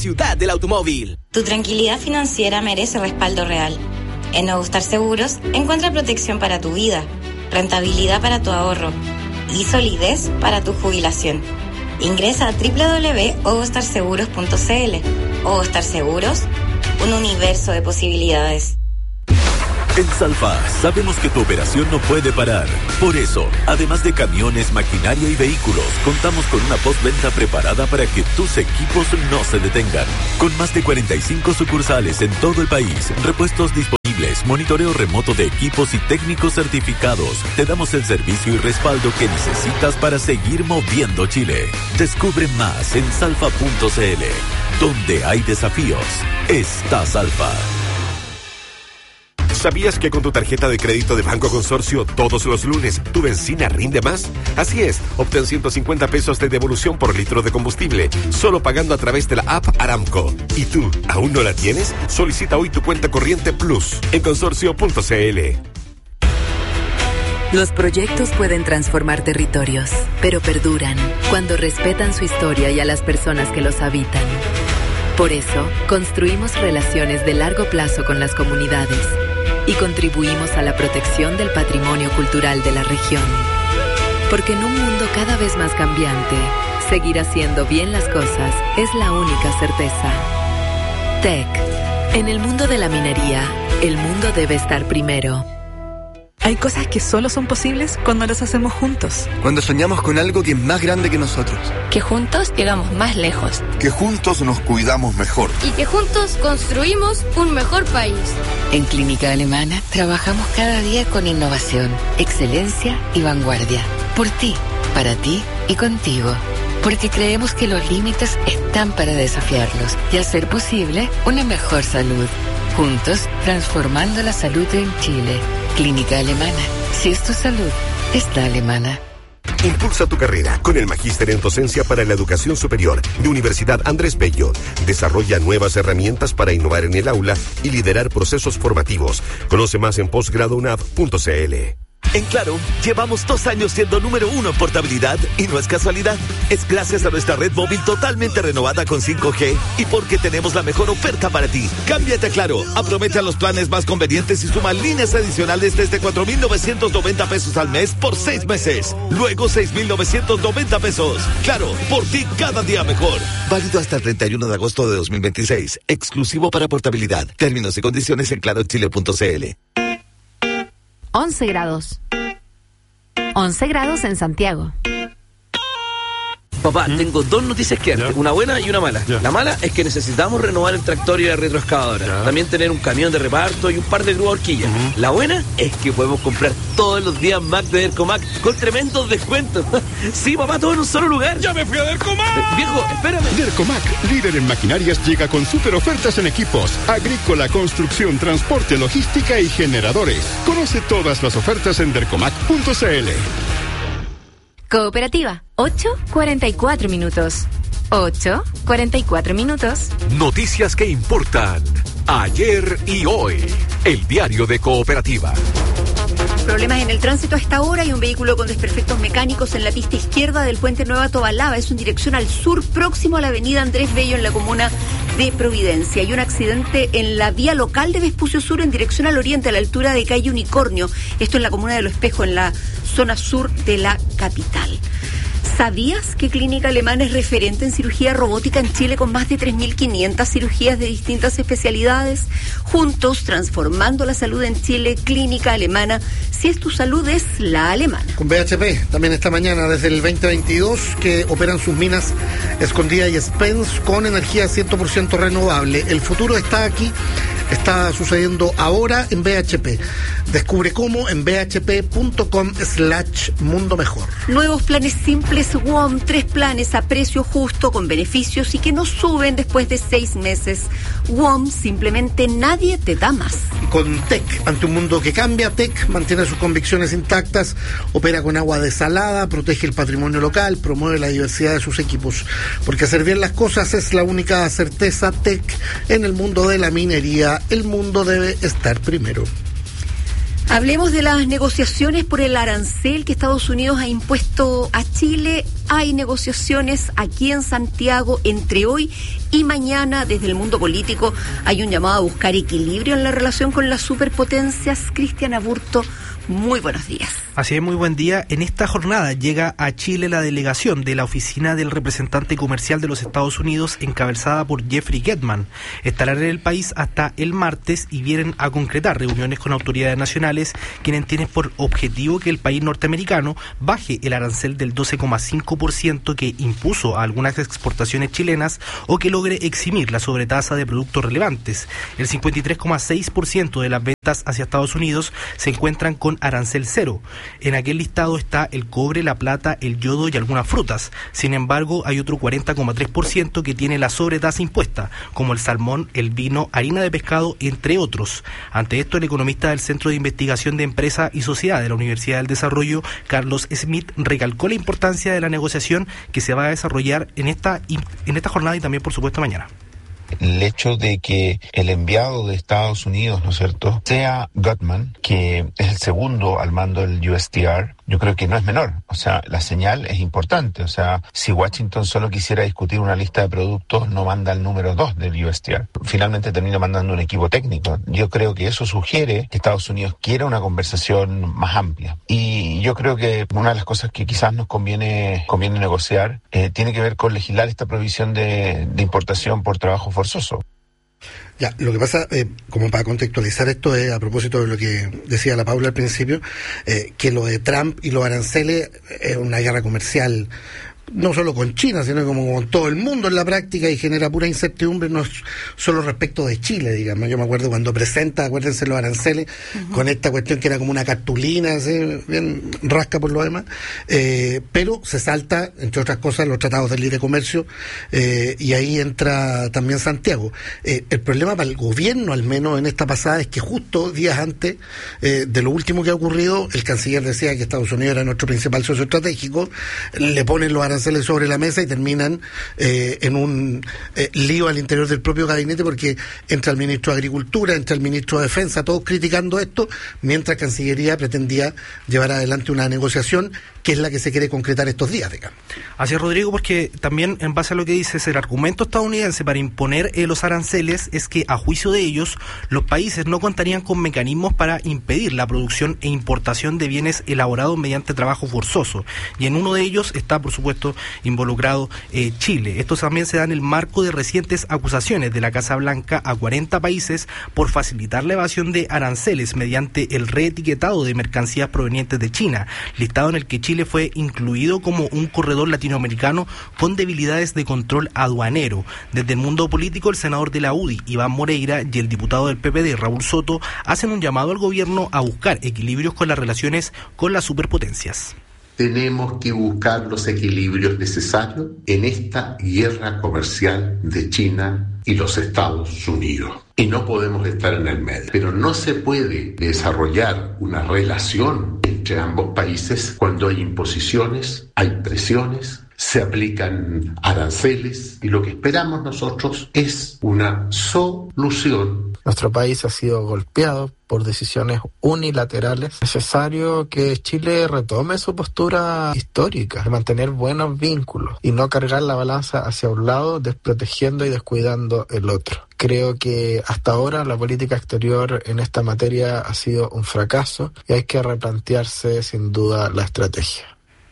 Ciudad del Automóvil. Tu tranquilidad financiera merece respaldo real. En Nuevo Star Seguros encuentra protección para tu vida, rentabilidad para tu ahorro y solidez para tu jubilación. Ingresa a www.ovostarseguros.cl. Ovo Star Seguros, un universo de posibilidades. En Salfa sabemos que tu operación no puede parar. Por eso, además de camiones, maquinaria y vehículos, contamos con una postventa preparada para que tus equipos no se detengan. Con más de 45 sucursales en todo el país, repuestos disponibles, monitoreo remoto de equipos y técnicos certificados, te damos el servicio y respaldo que necesitas para seguir moviendo Chile. Descubre más en salfa.cl. Donde hay desafíos, está Salfa. ¿Sabías que con tu tarjeta de crédito de Banco Consorcio todos los lunes tu benzina rinde más? Así es, obtén 150 pesos de devolución por litro de combustible, solo pagando a través de la app Aramco. ¿Y tú, aún no la tienes? Solicita hoy tu cuenta corriente Plus en consorcio.cl. Los proyectos pueden transformar territorios, pero perduran cuando respetan su historia y a las personas que los habitan. Por eso, construimos relaciones de largo plazo con las comunidades y contribuimos a la protección del patrimonio cultural de la región. Porque en un mundo cada vez más cambiante, seguir haciendo bien las cosas es la única certeza. TEC. En el mundo de la minería, el mundo debe estar primero. Hay cosas que solo son posibles cuando las hacemos juntos. Cuando soñamos con algo que es más grande que nosotros. Que juntos llegamos más lejos. Que juntos nos cuidamos mejor. Y que juntos construimos un mejor país. En Clínica Alemana trabajamos cada día con innovación, excelencia y vanguardia. Por ti, para ti y contigo. Porque creemos que los límites están para desafiarlos y hacer posible una mejor salud. Juntos, transformando la salud en Chile. Clínica Alemana. Si es tu salud, es la alemana. Impulsa tu carrera con el Magíster en Docencia para la Educación Superior de Universidad Andrés Bello. Desarrolla nuevas herramientas para innovar en el aula y liderar procesos formativos. Conoce más en posgradounab.cl. En Claro, llevamos 2 años siendo número 1 en portabilidad y no es casualidad. Es gracias a nuestra red móvil totalmente renovada con 5G y porque tenemos la mejor oferta para ti. Cámbiate a Claro, aprovecha los planes más convenientes y suma líneas adicionales desde 4,990 pesos al mes por 6 meses. Luego 6,990 pesos. Claro, por ti cada día mejor. Válido hasta el 31 de agosto de 2026. Exclusivo para portabilidad. Términos y condiciones en clarochile.cl. 11 grados. 11 grados en Santiago. Papá, tengo 2 noticias que darte, una buena y una mala. La mala es que necesitamos renovar el tractor y la retroexcavadora. También tener un camión de reparto y un par de grúas horquillas. La buena es que podemos comprar todos los días Mac de Dercomac con tremendos descuentos. Sí, papá, todo en un solo lugar. ¡Ya me fui a Dercomac! Viejo, espérame. Dercomac, líder en maquinarias, llega con super ofertas en equipos, agrícola, construcción, transporte, logística y generadores. Conoce todas las ofertas en dercomac.cl. Cooperativa, 8:44 minutos. 8:44 minutos. Noticias que importan. Ayer y hoy. El diario de Cooperativa. Problemas en el tránsito a esta hora y un vehículo con desperfectos mecánicos en la pista izquierda del puente Nueva Tobalaba. Es en dirección al sur, próximo a la avenida Andrés Bello en la comuna de Providencia. Hay un accidente en la vía local de Vespucio Sur en dirección al oriente a la altura de calle Unicornio. Esto en la comuna de Lo Espejo, en la zona sur de la capital. ¿Sabías que Clínica Alemana es referente en cirugía robótica en Chile con más de 3.500 cirugías de distintas especialidades? Juntos, transformando la salud en Chile, Clínica Alemana. Si es tu salud, es la alemana. Con BHP, también esta mañana, desde el 2022, que operan sus minas Escondida y Spence con energía 100% renovable. El futuro está aquí, está sucediendo ahora en BHP. Descubre cómo en bhp.com/mundo mejor. Nuevos planes simples WOM, 3 planes a precio justo con beneficios y que no suben después de 6 meses. WOM, simplemente nadie te da más. Con TEC, ante un mundo que cambia, TEC mantiene sus convicciones intactas, opera con agua desalada, protege el patrimonio local, promueve la diversidad de sus equipos. Porque hacer bien las cosas es la única certeza. TEC, en el mundo de la minería, el mundo debe estar primero. Hablemos de las negociaciones por el arancel que Estados Unidos ha impuesto a Chile hay negociaciones aquí en Santiago entre hoy y mañana. Desde el mundo político hay un llamado a buscar equilibrio en la relación con las superpotencias. Cristian Aburto, muy buenos días. Así es, muy buen día. En esta jornada llega a Chile la delegación de la Oficina del Representante Comercial de los Estados Unidos, encabezada por Jeffrey Getman. Estarán en el país hasta el martes y vienen a concretar reuniones con autoridades nacionales, quienes tienen por objetivo que el país norteamericano baje el arancel del 12,5% que impuso a algunas exportaciones chilenas, o que logre eximir la sobretasa de productos relevantes. El 53,6% de las ventas hacia Estados Unidos se encuentran con arancel cero. En aquel listado está el cobre, la plata, el yodo y algunas frutas. Sin embargo, hay otro 40,3% que tiene la sobretasa impuesta, como el salmón, el vino, harina de pescado, entre otros. Ante esto, el economista del Centro de Investigación de Empresa y Sociedad de la Universidad del Desarrollo, Carlos Smith, recalcó la importancia de la negociación que se va a desarrollar en esta jornada y también, por supuesto, mañana. El hecho de que el enviado de Estados Unidos, ¿no es cierto?, sea Gutman, que es el segundo al mando del USTR, yo creo que no es menor. O sea, la señal es importante. O sea, si Washington solo quisiera discutir una lista de productos, no manda el número 2 del USTR. Finalmente termina mandando un equipo técnico. Yo creo que eso sugiere que Estados Unidos quiera una conversación más amplia. Y yo creo que una de las cosas que quizás nos conviene negociar tiene que ver con legislar esta prohibición de importación por trabajo forzoso. Ya, lo que pasa, como para contextualizar esto, es a propósito de lo que decía la Paula al principio, que lo de Trump y los aranceles es una guerra comercial, no solo con China, sino como con todo el mundo en la práctica, y genera pura incertidumbre, no solo respecto de Chile, digamos. Yo me acuerdo cuando presenta, acuérdense, los aranceles, con esta cuestión que era como una cartulina, así, bien rasca por lo demás, pero se salta, entre otras cosas, los tratados de libre comercio, y ahí entra también Santiago. El problema para el gobierno, al menos en esta pasada, es que justo días antes de lo último que ha ocurrido, el canciller decía que Estados Unidos era nuestro principal socio estratégico, le ponen los aranceles sobre la mesa y terminan en un lío al interior del propio gabinete, porque entra el ministro de Agricultura, entra el ministro de Defensa, todos criticando esto, mientras Cancillería pretendía llevar adelante una negociación que es la que se quiere concretar estos días, digamos. Así es, Rodrigo, porque también, en base a lo que dices, el argumento estadounidense para imponer los aranceles es que, a juicio de ellos, los países no contarían con mecanismos para impedir la producción e importación de bienes elaborados mediante trabajo forzoso, y en uno de ellos está, por supuesto, involucrado Chile. Esto también se da en el marco de recientes acusaciones de la Casa Blanca a 40 países por facilitar la evasión de aranceles mediante el reetiquetado de mercancías provenientes de China, listado en el que Chile fue incluido como un corredor latinoamericano con debilidades de control aduanero. Desde el mundo político, el senador de la UDI, Iván Moreira, y el diputado del PPD, Raúl Soto, hacen un llamado al gobierno a buscar equilibrios con las relaciones con las superpotencias. Tenemos que buscar los equilibrios necesarios en esta guerra comercial de China y los Estados Unidos. Y no podemos estar en el medio. Pero no se puede desarrollar una relación entre ambos países cuando hay imposiciones, hay presiones, se aplican aranceles, y lo que esperamos nosotros es una solución. Nuestro país ha sido golpeado por decisiones unilaterales. Es necesario que Chile retome su postura histórica de mantener buenos vínculos y no cargar la balanza hacia un lado, desprotegiendo y descuidando el otro. Creo que hasta ahora la política exterior en esta materia ha sido un fracaso y hay que replantearse sin duda la estrategia.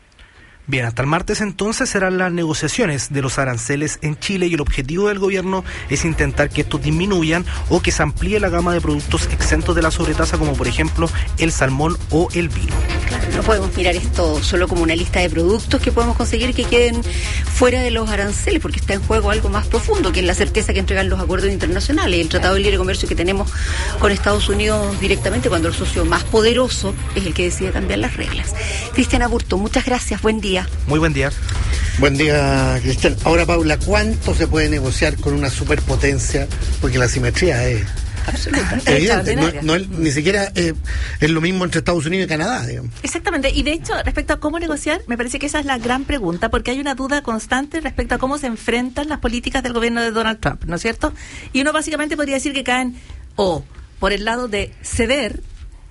Bien, hasta el martes entonces serán las negociaciones de los aranceles en Chile, y el objetivo del gobierno es intentar que estos disminuyan o que se amplíe la gama de productos exentos de la sobretasa, como por ejemplo el salmón o el vino. Claro, no podemos mirar esto solo como una lista de productos que podemos conseguir que queden fuera de los aranceles, porque está en juego algo más profundo, que es la certeza que entregan los acuerdos internacionales, el Tratado de Libre Comercio que tenemos con Estados Unidos directamente, cuando el socio más poderoso es el que decide cambiar las reglas. Cristian Aburto, muchas gracias, buen día. Muy buen día. Buen día, Cristian. Ahora, Paula, ¿cuánto se puede negociar con una superpotencia? Porque la simetría es absoluta, evidente. Ni siquiera es lo mismo entre Estados Unidos y Canadá, digamos. Exactamente. Y de hecho, respecto a cómo negociar, me parece que esa es la gran pregunta, porque hay una duda constante respecto a cómo se enfrentan las políticas del gobierno de Donald Trump, ¿no es cierto? Y uno básicamente podría decir que caen o por el lado de ceder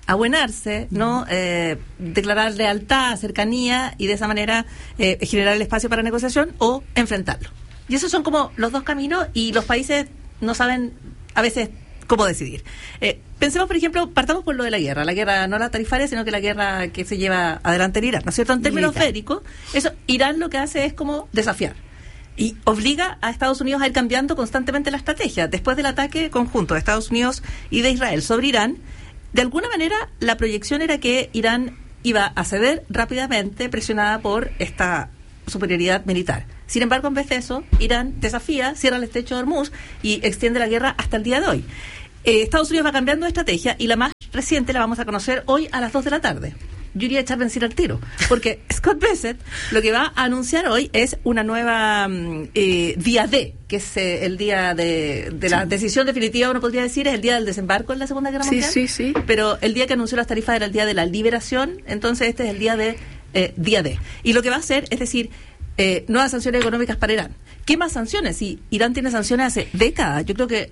abuenarse, ¿no? Declarar lealtad, cercanía y de esa manera generar el espacio para negociación o enfrentarlo. Y esos son como los dos caminos y los países no saben a veces cómo decidir. Pensemos, por ejemplo, partamos por lo de la guerra no la tarifaria, sino que la guerra que se lleva adelante en Irán, ¿no es cierto? En términos bélicos, Irán lo que hace es como desafiar y obliga a Estados Unidos a ir cambiando constantemente la estrategia. Después del ataque conjunto de Estados Unidos y de Israel sobre Irán, de alguna manera la proyección era que Irán iba a ceder rápidamente, presionada por esta superioridad militar. Sin embargo, en vez de eso, Irán desafía, cierra el estrecho de Hormuz y extiende la guerra hasta el día de hoy. Estados Unidos va cambiando de estrategia y la más reciente la vamos a conocer hoy a las 2 de la tarde. Yo iría a echar benzina al tiro, porque Scott Bessent lo que va a anunciar hoy es una nueva día D, que es el día de la decisión definitiva, uno podría decir, es el día del desembarco en la Segunda Guerra Mundial. Sí. Pero el día que anunció las tarifas era el día de la liberación, entonces este es el día de día D. Y lo que va a hacer es decir, nuevas sanciones económicas para Irán. ¿Qué más sanciones? Si Irán tiene sanciones hace décadas, yo creo que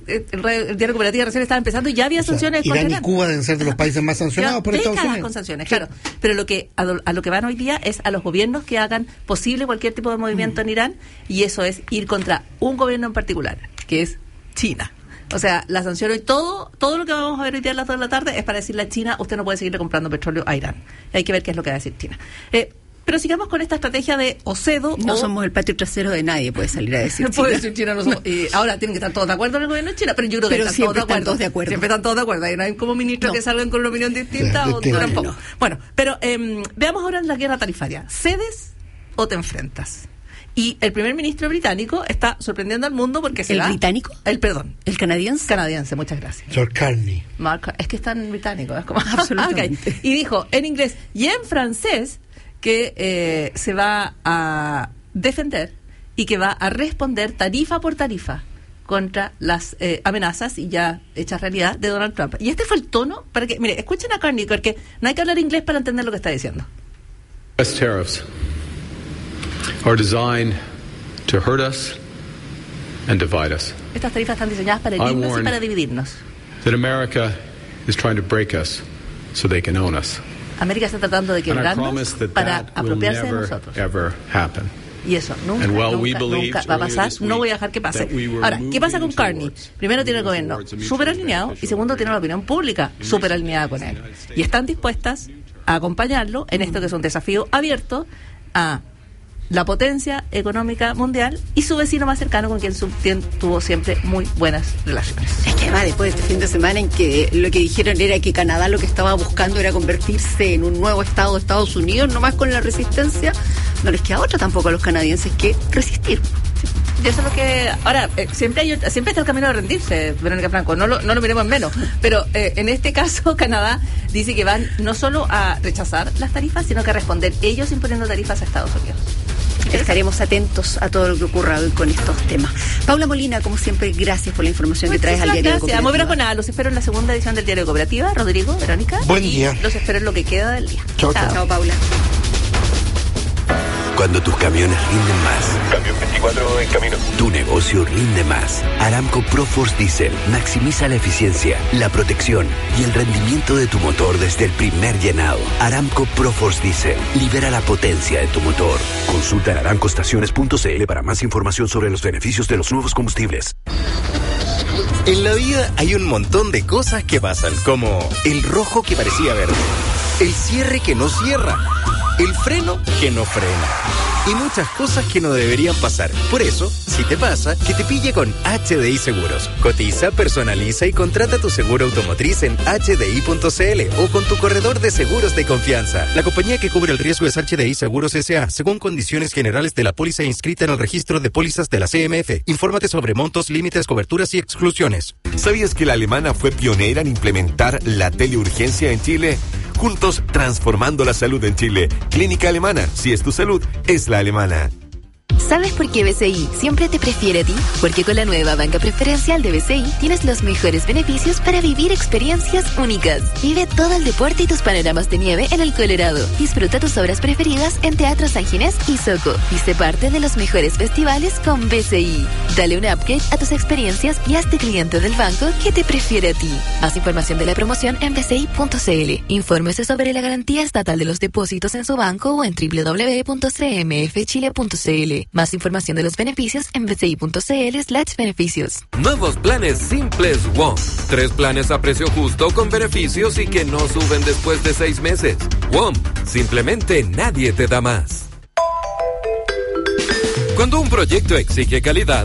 el diario Cooperativa recién estaba empezando y ya había sanciones contra Irán y Cuba deben ser de los países más sancionados por Estados Unidos. Con sanciones, claro. Pero a lo que van hoy día es a los gobiernos que hagan posible cualquier tipo de movimiento en Irán, y eso es ir contra un gobierno en particular, que es China. O sea, la sanción hoy, todo lo que vamos a ver hoy día a las 2 de la tarde es para decirle a China, usted no puede seguirle comprando petróleo a Irán. Hay que ver qué es lo que va a decir China. Pero sigamos con esta estrategia de o cedo. No somos el patio trasero de nadie, puede salir a decir China. Puede decir China, no somos. Ahora tienen que estar todos de acuerdo en el gobierno de China, pero yo creo que están todos de acuerdo. Siempre están todos de acuerdo. No hay como ministros que salgan con una opinión distinta o tampoco. No. Bueno, pero veamos ahora en la guerra tarifaria. ¿Cedes o te enfrentas? Y el primer ministro británico está sorprendiendo al mundo porque se ¿El británico? ¿El canadiense? Canadiense, muchas gracias. George Carney. Es que es tan británico, es como absolutamente. Okay. Y dijo en inglés y en francés que se va a defender y que va a responder tarifa por tarifa contra las amenazas y ya hechas realidad de Donald Trump. Y este fue el tono para que, mire, escuchen a Carney, porque no hay que hablar inglés para entender lo que está diciendo. US tariffs are designed to hurt us and divide us. Estas tarifas están diseñadas para herirnos y para dividirnos. That America is trying to break us so they can own us. América está tratando de quebrarnos para apropiarse de nosotros. Y eso nunca va a pasar. No voy a dejar que pase. Ahora, ¿qué pasa con Carney? Primero, tiene el gobierno súper alineado y segundo, tiene la opinión pública súper alineada con él. Y están dispuestas a acompañarlo en esto que es un desafío abierto a la potencia económica mundial y su vecino más cercano con quien tuvo siempre muy buenas relaciones. Es que además después de este fin de semana en que lo que dijeron era que Canadá lo que estaba buscando era convertirse en un nuevo estado de Estados Unidos, nomás con la resistencia, no les queda otra tampoco a los canadienses que resistir. Y eso es lo que... Ahora, siempre está el camino de rendirse, Verónica Franco, no lo miremos en menos, pero en este caso Canadá dice que van no solo a rechazar las tarifas, sino que a responder ellos imponiendo tarifas a Estados Unidos. Estaremos atentos a todo lo que ocurra hoy con estos temas. Paula Molina, como siempre, gracias por la información que traes al Diario de Cooperativa. Muy buenas con nada. Los espero en la segunda edición del Diario de Cooperativa. Rodrigo, Verónica. Buen día. Los espero en lo que queda del día. Chao, Paula. Cuando tus camiones rinden más. Camión 24 en camino. Tu negocio rinde más. Aramco ProForce Diesel maximiza la eficiencia, la protección y el rendimiento de tu motor desde el primer llenado. Aramco ProForce Diesel libera la potencia de tu motor. Consulta en aramcoestaciones.cl para más información sobre los beneficios de los nuevos combustibles. En la vida hay un montón de cosas que pasan, como el rojo que parecía verde, el cierre que no cierra, el freno que no frena y muchas cosas que no deberían pasar. Por eso, si te pasa, que te pille con HDI Seguros. Cotiza, personaliza y contrata tu seguro automotriz en HDI.cl o con tu corredor de seguros de confianza. La compañía que cubre el riesgo es HDI Seguros S.A., según condiciones generales de la póliza inscrita en el registro de pólizas de la CMF. Infórmate sobre montos, límites, coberturas y exclusiones. ¿Sabías que la alemana fue pionera en implementar la teleurgencia en Chile? Juntos, transformando la salud en Chile. Clínica Alemana. Si es tu salud, es la alemana. ¿Sabes por qué BCI siempre te prefiere a ti? Porque con la nueva banca preferencial de BCI tienes los mejores beneficios para vivir experiencias únicas. Vive todo el deporte y tus panoramas de nieve en el Colorado. Disfruta tus obras preferidas en Teatro San Ginés y Soco. Y sé parte de los mejores festivales con BCI. Dale un upgrade a tus experiencias y hazte cliente del banco que te prefiere a ti. Más información de la promoción en bci.cl. Infórmese sobre la garantía estatal de los depósitos en su banco o en www.cmfchile.cl. Más información de los beneficios en bci.cl/beneficios. Nuevos planes simples WOM. 3 planes a precio justo con beneficios y que no suben después de 6 meses. WOM, simplemente nadie te da más. Cuando un proyecto exige calidad,